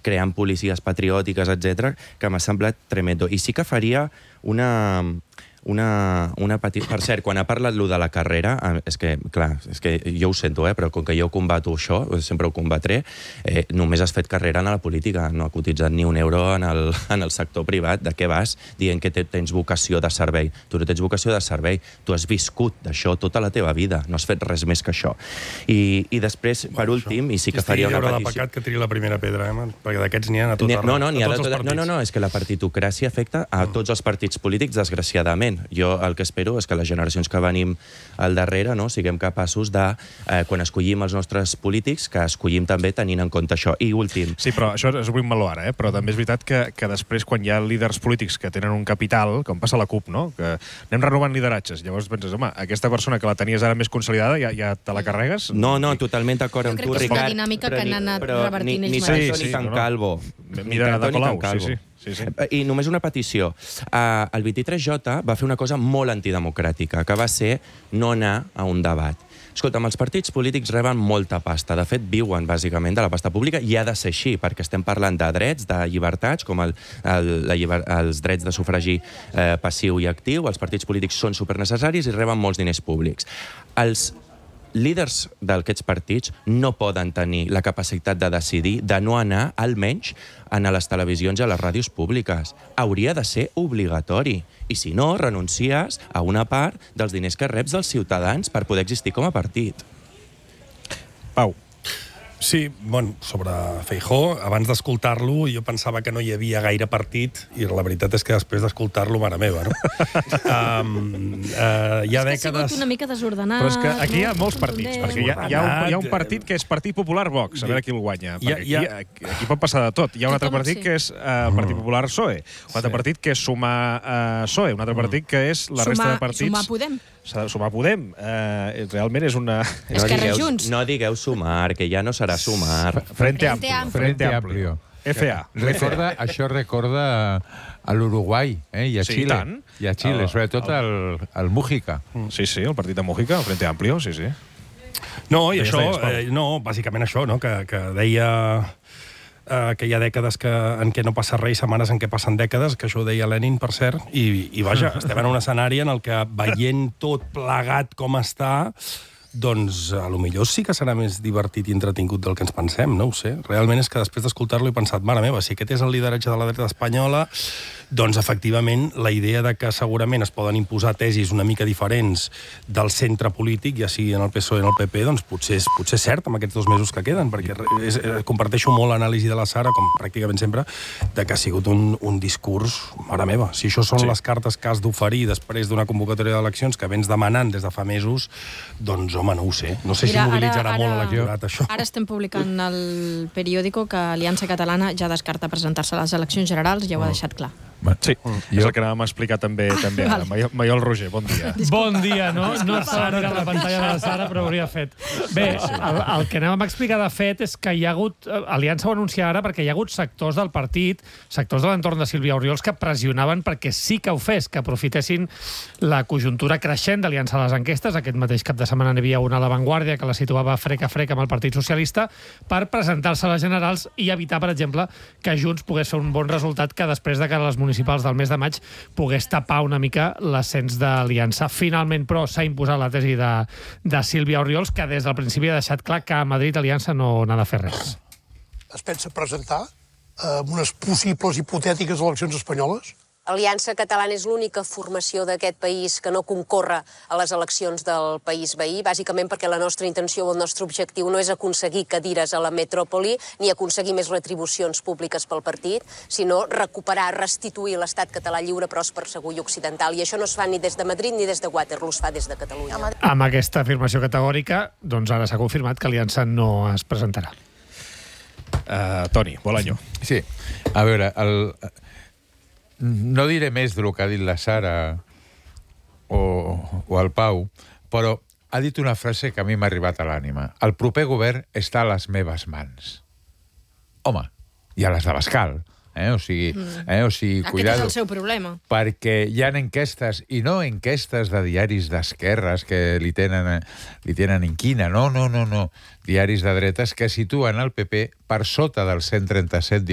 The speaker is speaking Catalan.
creant policies patriòtiques, etc, que m'ha semblat tremendo. I sí que faria una petita... Per cert, quan ha parlat lo de la carrera, és que, clar, és que jo ho sento, però com que jo combato això, sempre ho combatré, només has fet carrera en la política, no ha cotitzat ni un euro en el sector privat. De què vas dient que tens vocació de servei? Tu no tens vocació de servei, tu has viscut d'això tota la teva vida, no has fet res més que això. I després, per últim, i sí que faria una petició... Estic de pecat que tiri la primera pedra, perquè d'aquests n'hi ha a tot arreu. No, és que la partitocràcia afecta a tots els partits polítics, desgraciadament. Jo el que espero és que les generacions que venim al darrere siguem capaços de, quan escollim els nostres polítics, que escollim també tenint en compte això. I últim... Sí, però això és obrir un meló ara, però també és veritat que després, quan hi ha líders polítics que tenen un capital, com passa a la CUP, no? Que anem renovant lideratges. Llavors penses, home, aquesta persona que la tenies ara més consolidada, ja te la carregues? No, totalment d'acord amb tu, Ricard. Jo crec que és una dinàmica que han anat revertint ells mateixos. Ni tan Calvo. Ni Ada Colau, sí. I només una petició. El 23J va fer una cosa molt antidemocràtica, que va ser no anar a un debat. Escolta'm, els partits polítics reben molta pasta. De fet, viuen, bàsicament, de la pasta pública, i ha de ser així, perquè estem parlant de drets, de llibertats, com els drets de sufragi passiu i actiu. Els partits polítics són supernecessaris i reben molts diners públics. Els líders d'aquests partits no poden tenir la capacitat de decidir de no anar, almenys, a les televisions i a les ràdios públiques. Hauria de ser obligatori. I si no, renuncies a una part dels diners que reps dels ciutadans per poder existir com a partit. Pau. Sí, bueno, sobre Feijóo, abans d'escoltar-lo, jo pensava que no hi havia gaire partit, i la veritat és que després d'escoltar-lo, mare meva, no? Hi ha dècades... És que ha sigut una mica desordenat... Però és que aquí hi ha molts partits, perquè hi ha un partit que és Partit Popular Vox, a veure qui el guanya. Aquí pot passar de tot. Hi ha un altre partit que és Partit Popular PSOE, un altre partit que és Sumar PSOE, un altre partit que és la resta de partits... Sumar Podem. Sumar Podem. Realment és una... Esquerra Junts. No digueu Sumar, que ja no serà Sumar. Frente Amplio. FA. Això recorda a l'Uruguai i a Xile. I a Xile, sobretot al Mújica. Sí, el partit de Mújica, el Frente Amplio, sí. No, i això, bàsicament això, que deia... que hi ha dècades en què no passa res i setmanes en què passen dècades, que això ho deia Lenin, per cert, i vaja, estem en un escenari en el que, veient tot plegat com està, doncs potser sí que serà més divertit i entretingut del que ens pensem, no ho sé. Realment és que després d'escoltar-lo he pensat, mare meva, si aquest és el lideratge de la dreta espanyola, doncs efectivament la idea de que segurament es poden imposar tesis una mica diferents del centre polític, ja sigui en el PSOE i en el PP, doncs potser és cert amb aquests 2 mesos que queden, perquè comparteixo molt l'anàlisi de la Sara, com pràcticament sempre, de que ha sigut un discurs, mare meva, si això són les cartes que has d'oferir després d'una convocatòria d'eleccions que vens demanant des de fa mesos, doncs, home, no ho sé. No sé si mobilitzarà molt l'electorat, això. Ara estem publicant al periòdico que Aliança Catalana ja descarta presentar-se a les eleccions generals, ja ho ha deixat clar. Sí, és el que anàvem a explicar també ara. Maiol Roger, bon dia. Bon dia, no? No estava mirant la pantalla de la Sara, però ho hauria fet. Bé, el que anàvem a explicar de fet és que hi ha hagut... Aliança ho anuncia ara perquè hi ha hagut sectors del partit, sectors de l'entorn de Sílvia Oriols, que pressionaven perquè sí que ho fes, que aprofitessin la conjuntura creixent d'Aliança a les enquestes. Aquest mateix cap de setmana n'hi havia una a La Vanguardia que la situava frec a frec amb el Partit Socialista per presentar-se a les generals i evitar, per exemple, que Junts pogués fer un bon resultat que després de cara a les municipals del mes de maig pogués tapar una mica l'ascens d'Aliança. Finalment, però, s'ha imposat la tesi de Sílvia Oriols, que des del principi ha deixat clar que a Madrid Aliança no n'ha de fer res. Es pensa presentar en unes possibles hipotètiques eleccions espanyoles? Aliança Catalana és l'única formació d'aquest país que no concorre a les eleccions del país veí, bàsicament perquè la nostra intenció o el nostre objectiu no és aconseguir cadires a la metròpoli ni aconseguir més retribucions públiques pel partit, sinó recuperar, restituir l'estat català lliure, pròsper, segur i occidental. I això no es fa ni des de Madrid ni des de Waterloo, es fa des de Catalunya. Amb aquesta afirmació categòrica, doncs ara s'ha confirmat que Aliança no es presentarà. Toni, Bolaño. Sí, a veure, no diré més del que ha dit la Sara o el Pau, però ha dit una frase que a mi m'ha arribat a l'ànima. El proper govern està a les meves mans. Home, i a les d'Abascal. O sigui, aquest és el seu problema. Perquè hi ha enquestes, i no enquestes de diaris d'esquerres que li tenen inquina, no. Diaris de dretes que situen el PP per sota del 137